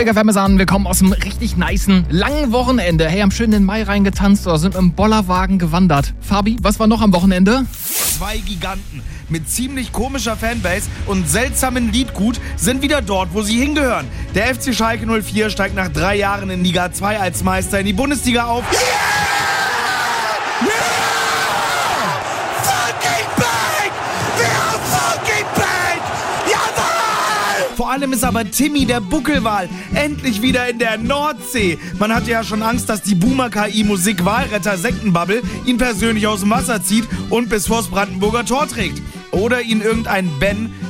Big FM ist an. Wir kommen aus einem richtig nicen, langen Wochenende. Hey, haben schön in den Mai reingetanzt oder sind mit dem Bollerwagen gewandert. Fabi, was war noch am Wochenende? 2 Giganten mit ziemlich komischer Fanbase und seltsamen Liedgut sind wieder dort, wo sie hingehören. Der FC Schalke 04 steigt nach 3 Jahren in Liga 2 als Meister in die Bundesliga auf. Yeah! Yeah! Fucking back! We are fucking back! Jawohl! Vor allem ist aber Timmy, der Buckelwal, endlich wieder in der Nordsee. Man hatte ja schon Angst, dass die Boomer-KI-Musik-Wahlretter-Sektenbubble ihn persönlich aus dem Wasser zieht und bis vors Brandenburger Tor trägt. Oder ihn irgendein Ben